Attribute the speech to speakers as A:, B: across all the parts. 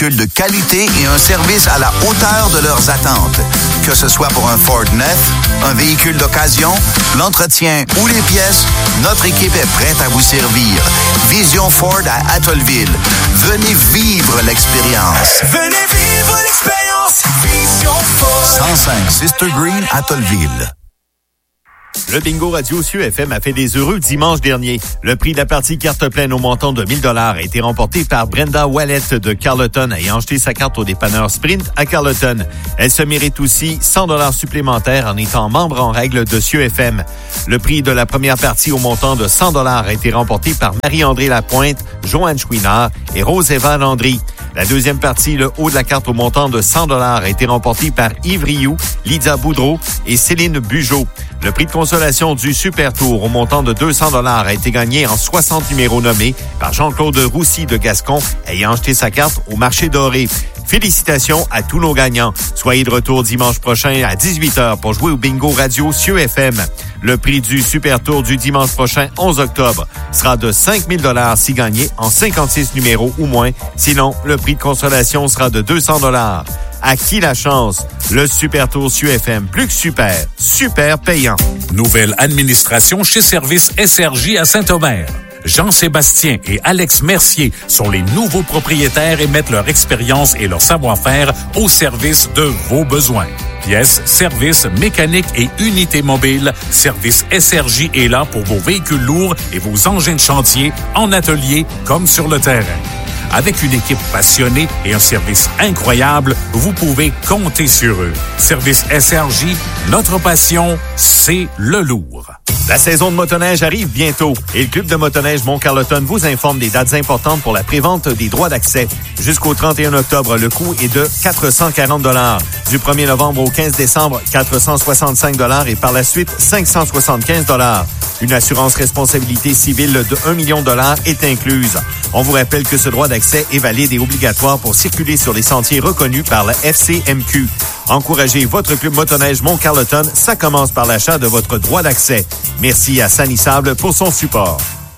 A: véhicules de qualité et un service à la hauteur de leurs attentes. Que ce soit pour un Ford neuf, un véhicule d'occasion, l'entretien ou les pièces, notre équipe est prête à vous servir. Vision Ford à Atholville. Venez vivre l'expérience.
B: Venez vivre l'expérience. Vision Ford.
A: 105 Sister Green, Atholville.
C: Le bingo radio Cieux FM a fait des heureux dimanche dernier. Le prix de la partie carte pleine au montant de 1 000 $ a été remporté par Brenda Wallet de Carleton ayant acheté sa carte au dépanneur Sprint à Carleton. Elle se mérite aussi 100 $ supplémentaires en étant membre en règle de Cieux FM. Le prix de la première partie au montant de 100 $ a été remporté par Marie-André Lapointe, Joanne Chouinard et Rose-Eva Landry. La deuxième partie, le haut de la carte au montant de 100 $ a été remporté par Yves Rioux, Lydia Boudreau et Céline Bugeaud. Le prix de consolation du Super Tour au montant de 200 $ a été gagné en 60 numéros nommés par Jean-Claude Roussy de Gascon ayant acheté sa carte au marché doré. Félicitations à tous nos gagnants. Soyez de retour dimanche prochain à 18h pour jouer au bingo radio Cieux FM. Le prix du Super Tour du dimanche prochain, 11 octobre, sera de 5 000 $ si gagné en 56 numéros ou moins. Sinon, le prix de consolation sera de 200 $. À qui la chance? Le Super Tour Cieux FM, plus que super, super payant.
D: Nouvelle administration chez Service SRJ à Saint-Omer. Jean-Sébastien et Alex Mercier sont les nouveaux propriétaires et mettent leur expérience et leur savoir-faire au service de vos besoins. Pièces, services, mécaniques et unités mobiles, Service SRJ est là pour vos véhicules lourds et vos engins de chantier en atelier comme sur le terrain. Avec une équipe passionnée et un service incroyable, vous pouvez compter sur eux. Service SRJ, notre passion, c'est le lourd.
C: La saison de motoneige arrive bientôt et le Club de motoneige Mont-Carleton vous informe des dates importantes pour la prévente des droits d'accès. Jusqu'au 31 octobre, le coût est de 440 $. Du 1er novembre au 15 décembre, 465 $ et par la suite, 575 $. Une assurance responsabilité civile de 1 million $ est incluse. On vous rappelle que ce droit d'accès est valide et obligatoire pour circuler sur les sentiers reconnus par la FCMQ. Encouragez votre club motoneige Mont-Carleton, ça commence par l'achat de votre droit d'accès. Merci à Sanissable pour son support.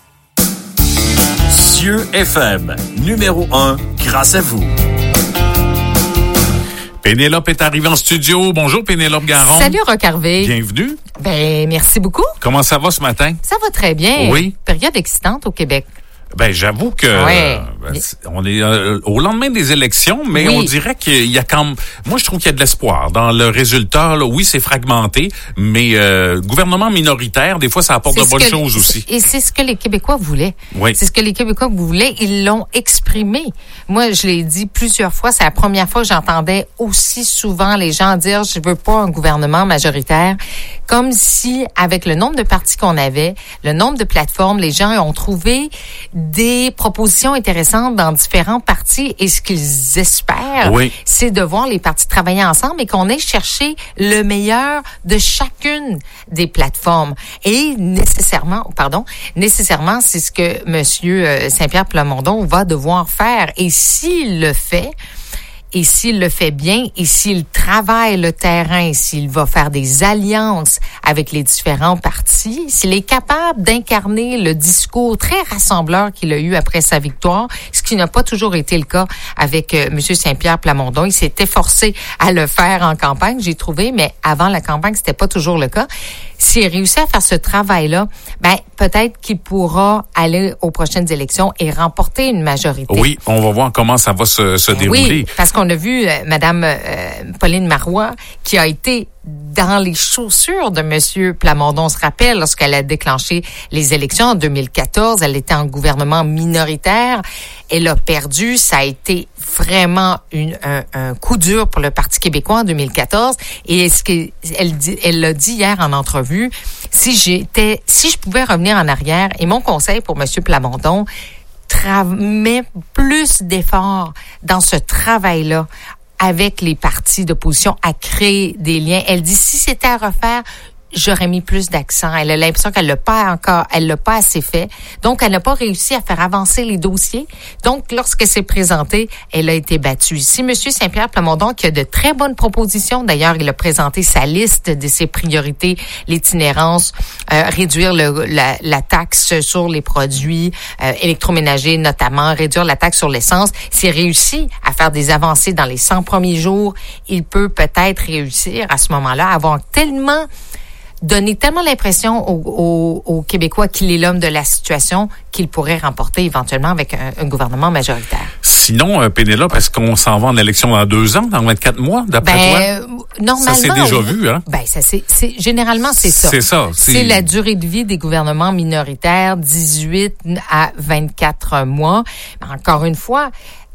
E: Cieux FM, numéro 1, grâce à vous.
D: Pénélope est arrivée en studio. Bonjour Pénélope Garon.
F: Salut Roch Harvey.
D: Bienvenue.
F: Ben, merci beaucoup.
D: Comment ça va ce matin?
F: Ça va très bien.
D: Oui.
F: Période excitante au Québec.
D: Ben, j'avoue que on est au lendemain des élections, mais
F: oui.
D: On dirait qu'il y a moi je trouve qu'il y a de l'espoir dans le résultat. Là, oui, c'est fragmenté, mais gouvernement minoritaire, des fois, ça apporte de bonnes choses aussi.
F: Et c'est ce que les Québécois voulaient.
D: Oui.
F: C'est ce que les Québécois voulaient. Ils l'ont exprimé. Moi, je l'ai dit plusieurs fois. C'est la première fois que j'entendais aussi souvent les gens dire « Je veux pas un gouvernement majoritaire ». Comme si, avec le nombre de partis qu'on avait, le nombre de plateformes, les gens ont trouvé des propositions intéressantes dans différents partis et ce qu'ils espèrent, c'est de voir les partis travailler ensemble et qu'on ait cherché le meilleur de chacune des plateformes. Et nécessairement, c'est ce que Monsieur Saint-Pierre Plamondon va devoir faire. Et s'il le fait, et s'il le fait bien, et s'il travaille le terrain, s'il va faire des alliances avec les différents partis, s'il est capable d'incarner le discours très rassembleur qu'il a eu après sa victoire, ce qui n'a pas toujours été le cas avec Monsieur Saint-Pierre Plamondon. Il s'était forcé à le faire en campagne, j'ai trouvé, mais avant la campagne, c'était pas toujours le cas. S'il réussit à faire ce travail-là, ben peut-être qu'il pourra aller aux prochaines élections et remporter une majorité.
D: Oui, on va voir comment ça va se dérouler.
F: Oui, parce qu'on a vu Madame Pauline Marois qui a été dans les chaussures de Monsieur Plamondon. On se rappelle, lorsqu'elle a déclenché les élections en 2014, elle était en gouvernement minoritaire. Elle a perdu. Ça a été vraiment un coup dur pour le Parti québécois en 2014. Et elle l'a dit hier en entrevue, si je pouvais revenir en arrière, et mon conseil pour Monsieur Plamondon, mets plus d'efforts dans ce travail-là avec les partis d'opposition à créer des liens. Elle dit, si c'était à refaire, j'aurais mis plus d'accent. Elle a l'impression qu'elle l'a pas assez fait. Donc, elle n'a pas réussi à faire avancer les dossiers. Donc, lorsqu'elle s'est présentée, elle a été battue. Ici, M. Saint-Pierre Plamondon, qui a de très bonnes propositions. D'ailleurs, il a présenté sa liste de ses priorités, l'itinérance, réduire la taxe sur les produits électroménagers, notamment, réduire la taxe sur l'essence. S'il réussit à faire des avancées dans les 100 premiers jours, il peut peut-être réussir à ce moment-là à avoir donner tellement l'impression aux Québécois qu'il est l'homme de la situation qu'il pourrait remporter éventuellement avec un gouvernement majoritaire.
D: Sinon, Pénélope, est-ce qu'on s'en va en élection dans 2 ans, dans 24 mois, d'après toi?
F: Normalement,
D: ça s'est déjà vu, hein?
F: Généralement, c'est ça.
D: C'est ça.
F: C'est la durée de vie des gouvernements minoritaires, 18 à 24 mois. Encore une fois,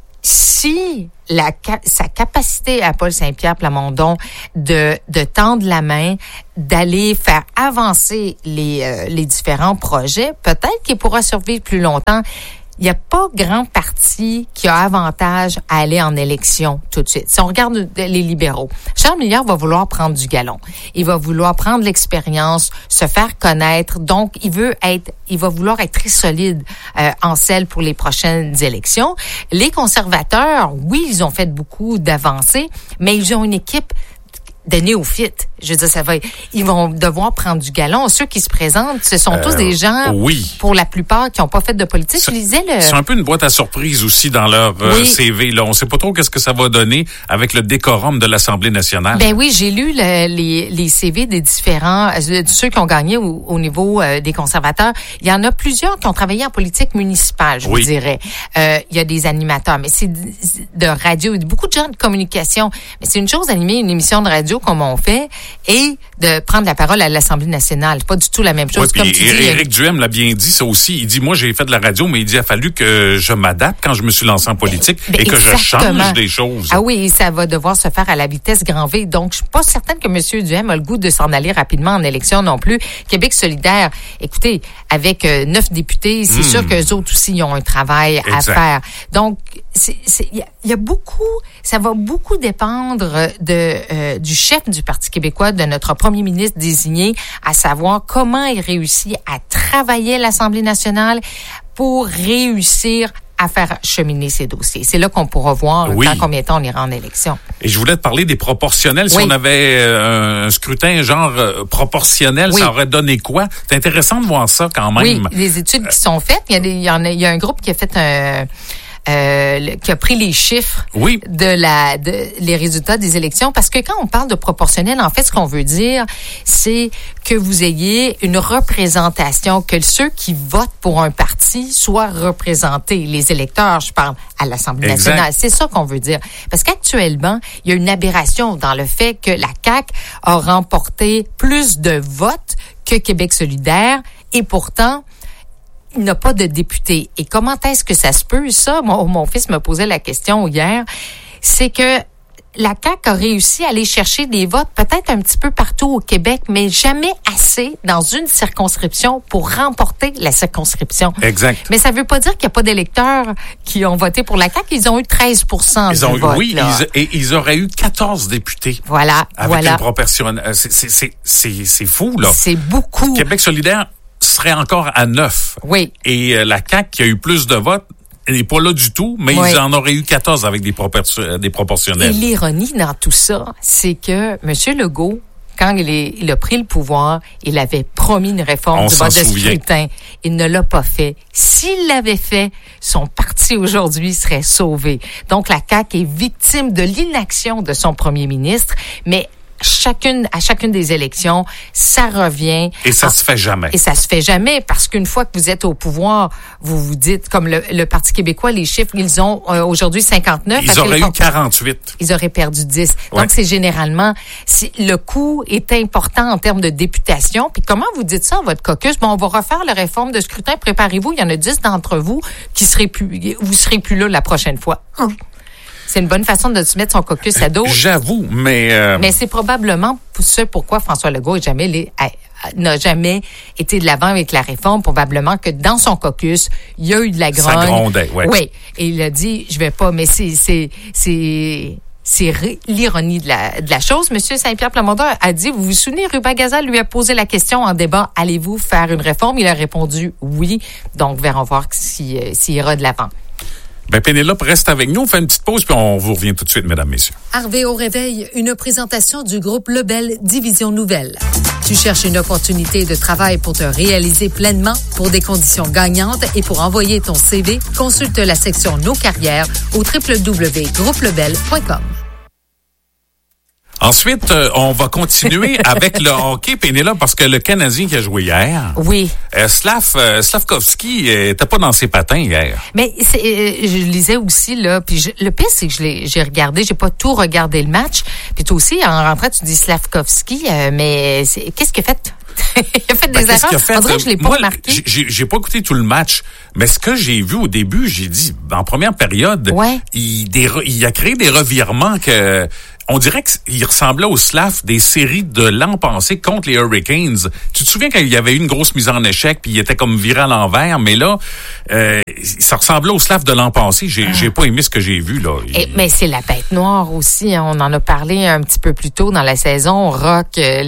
F: si sa capacité à Paul Saint-Pierre Plamondon de tendre la main, d'aller faire avancer les différents projets, peut-être qu'il pourra survivre plus longtemps. Il n'y a pas grand parti qui a avantage à aller en élection tout de suite. Si on regarde les libéraux, Charles Milliard va vouloir prendre du galon. Il va vouloir prendre l'expérience, se faire connaître. Donc, il va vouloir être très solide en selle pour les prochaines élections. Les conservateurs, oui, ils ont fait beaucoup d'avancées, mais ils ont une équipe de néophytes. Je veux dire, ils vont devoir prendre du galon. Ceux qui se présentent, ce sont tous des gens, pour la plupart, qui n'ont pas fait de politique.
D: C'est un peu une boîte à surprise aussi dans leur CV. Là, on sait pas trop qu'est-ce que ça va donner avec le décorum de l'Assemblée nationale.
F: Ben oui, j'ai lu les CV des différents, ceux qui ont gagné au niveau des conservateurs. Il y en a plusieurs qui ont travaillé en politique municipale, je vous dirais. Il y a des animateurs, mais c'est de radio, beaucoup de gens de communication. Mais c'est une chose d'animer une émission de radio comme on fait et de prendre la parole à l'Assemblée nationale. C'est pas du tout la même chose.
D: Comme tu dis, Éric Duhem l'a bien dit, ça aussi. Il dit, moi, j'ai fait de la radio, mais il dit, il a fallu que je m'adapte quand je me suis lancé en politique et que je change des choses.
F: Ah oui, ça va devoir se faire à la vitesse grand V. Donc, je suis pas certaine que M. Duhem a le goût de s'en aller rapidement en élection non plus. Québec solidaire, écoutez, avec 9 députés, c'est sûr qu'eux autres aussi, ils ont un travail à faire. Donc, il y a beaucoup, ça va beaucoup dépendre du chef du Parti québécois, de notre premier ministre désigné, à savoir comment il réussit à travailler l'Assemblée nationale pour réussir à faire cheminer ces dossiers. C'est là qu'on pourra voir dans combien de temps on ira en élection.
D: Et je voulais te parler des proportionnels. Si on avait un scrutin genre proportionnel, ça aurait donné quoi? C'est intéressant de voir ça quand même.
F: Oui, les études qui sont faites, il y a un groupe qui a fait qui a pris les chiffres les résultats des élections, parce que quand on parle de proportionnel, en fait, ce qu'on veut dire, c'est que vous ayez une représentation, que ceux qui votent pour un parti soient représentés, les électeurs, je parle, à l'Assemblée nationale. C'est ça qu'on veut dire. Parce qu'actuellement, il y a une aberration dans le fait que la CAQ a remporté plus de votes que Québec solidaire, et pourtant, il n'a pas de député. Et comment est-ce que ça se peut, ça? Mon fils me posait la question hier. C'est que la CAQ a réussi à aller chercher des votes peut-être un petit peu partout au Québec, mais jamais assez dans une circonscription pour remporter la circonscription.
D: Exact.
F: Mais ça veut pas dire qu'il n'y a pas d'électeurs qui ont voté pour la CAQ. Ils ont eu 13% de vote.
D: Oui, ils auraient eu 14 députés.
F: Voilà.
D: Avec une proportion. C'est fou, là.
F: C'est beaucoup.
D: Québec solidaire serait encore à 9.
F: Oui.
D: Et la CAQ, qui a eu plus de votes, elle n'est pas là du tout, mais ils en auraient eu 14 avec des proportionnels.
F: Et l'ironie dans tout ça, c'est que M. Legault, quand il a pris le pouvoir, il avait promis une réforme du vote de scrutin. Il ne l'a pas fait. S'il l'avait fait, son parti aujourd'hui serait sauvé. Donc, la CAQ est victime de l'inaction de son premier ministre, mais à chacune des élections, ça revient.
D: Et ça se fait jamais.
F: Et ça se fait jamais, parce qu'une fois que vous êtes au pouvoir, vous vous dites, comme le Parti québécois, les chiffres, ils ont aujourd'hui 59.
D: Ils auraient eu 48.
F: Ils auraient perdu 10. Donc, c'est généralement, le coût est important en termes de députation. Puis comment vous dites ça à votre caucus? Bon, on va refaire la réforme de scrutin. Préparez-vous. Il y en a 10 d'entre vous vous serez plus là la prochaine fois. C'est une bonne façon de se mettre son caucus à dos.
D: J'avoue, mais...
F: Mais c'est probablement ce pourquoi François Legault n'a jamais été de l'avant avec la réforme. Probablement que dans son caucus, il y a eu de la grogne.
D: Ça grondait,
F: Oui. Et il a dit, je vais pas, mais c'est l'ironie de la chose. Monsieur Saint-Pierre Plamondon a dit, vous vous souvenez, Ruben Gazal lui a posé la question en débat, allez-vous faire une réforme? Il a répondu oui. Donc, verrons voir s'il ira de l'avant.
D: Ben, Pénélope, reste avec nous. On fait une petite pause, puis on vous revient tout de suite, mesdames, messieurs.
G: Harvey au réveil, une présentation du groupe Lebel Division Nouvelle. Tu cherches une opportunité de travail pour te réaliser pleinement, pour des conditions gagnantes et pour envoyer ton CV, consulte la section Nos carrières au www.groupelebel.com.
D: Ensuite, on va continuer avec le hockey, Pénélope, parce que le Canadien qui a joué hier.
F: Oui.
D: Slavkovski était pas dans ses patins hier.
F: Mais je lisais aussi, là, puis le pire, c'est que j'ai regardé, j'ai pas tout regardé le match. Puis toi aussi, en rentrant, tu dis Slavkovski, mais qu'est-ce qu'il a fait? Il a fait des erreurs. On dirait que je l'ai pas remarqué.
D: J'ai pas écouté tout le match, mais ce que j'ai vu au début, j'ai dit, en première période, il a créé des revirements que... On dirait qu'il ressemblait au Slav des séries de l'an passé contre les Hurricanes. Tu te souviens quand il y avait eu une grosse mise en échec puis il était comme viré à l'envers, mais là, ça ressemblait au Slav de l'an passé. J'ai pas aimé ce que j'ai vu, là.
F: Mais c'est la bête noire aussi. Hein. On en a parlé un petit peu plus tôt dans la saison. Rock,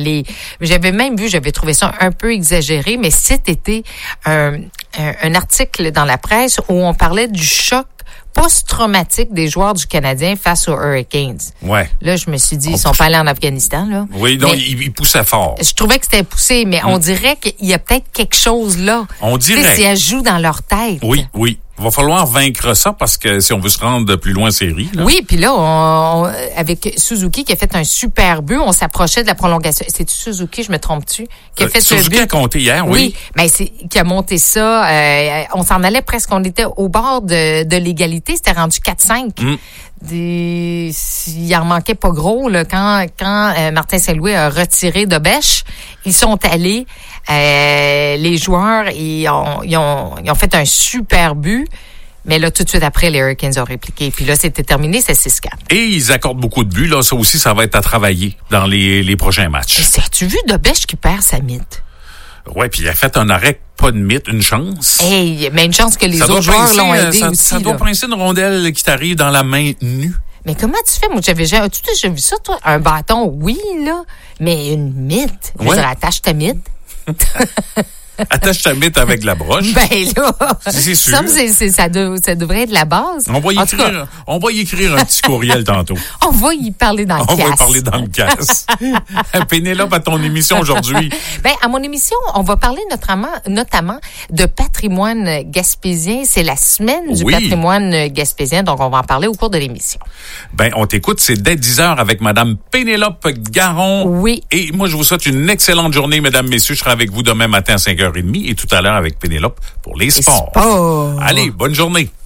F: j'avais trouvé ça un peu exagéré, mais cet été, un article dans la presse où on parlait du choc post-traumatique des joueurs du Canadien face aux Hurricanes.
D: Ouais.
F: Là, je me suis dit, ils sont pas allés en Afghanistan, là.
D: Oui, donc ils poussaient fort.
F: Je trouvais que c'était poussé, mais on dirait qu'il y a peut-être quelque chose là.
D: On dirait.
F: Si elle joue dans leur tête.
D: Oui. Il va falloir vaincre ça parce que si on veut se rendre plus loin en série. Là.
F: Oui, puis là, avec Suzuki qui a fait un super but, on s'approchait de la prolongation. C'est-tu Suzuki, je me trompe-tu? Qui a fait
D: Suzuki a compté hier, oui.
F: Oui, mais qui a monté ça. On s'en allait presque, on était au bord de l'égalité. C'était rendu 4-5. Il en manquait pas gros là, quand Martin Saint-Louis a retiré de bêche. Ils sont allés, les joueurs, ils ont fait un super but. Mais là, tout de suite après, les Hurricanes ont répliqué. Puis là, c'était terminé, c'est 6-4.
D: Et ils accordent beaucoup de buts. Là, ça aussi, ça va être à travailler dans les prochains matchs.
F: As-tu vu de bêche qui perd sa mythe?
D: Ouais, puis il a fait un arrêt, pas de mythe, une chance.
F: Hey, mais une chance que les autres joueurs l'ont aidé aussi.
D: Ça doit pincer une rondelle qui t'arrive dans la main nue.
F: Mais comment tu fais? Moi, tu as déjà vu ça, toi? Un bâton, oui, là, mais une mythe. Je veux dire, attache ta mythe.
D: Attache ta mythe avec la broche.
F: Ben là,
D: c'est sûr.
F: Ça devrait être la base.
D: On va y écrire un petit courriel tantôt.
F: On va y parler dans le casse.
D: On va y parler dans le casse. Pénélope, à ton émission aujourd'hui.
F: Ben, à mon émission, on va parler notamment de patrimoine gaspésien. C'est la semaine du patrimoine gaspésien, donc on va en parler au cours de l'émission.
D: Ben, on t'écoute, c'est dès 10h avec Madame Pénélope Garon.
F: Oui.
D: Et moi, je vous souhaite une excellente journée, mesdames, messieurs. Je serai avec vous demain matin à 5h30 et tout à l'heure avec Pénélope pour les sports.
F: Allez,
D: bonne journée.